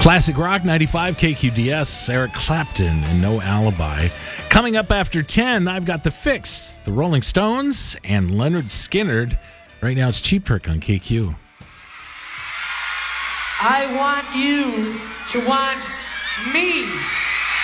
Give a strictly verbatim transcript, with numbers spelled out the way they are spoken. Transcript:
Classic Rock ninety-five K Q D S, Eric Clapton and No Alibi. Coming up after ten, I've got The Fix, the Rolling Stones, and Leonard Skinner. Right now it's Cheap Trick on K Q. I want you to want me.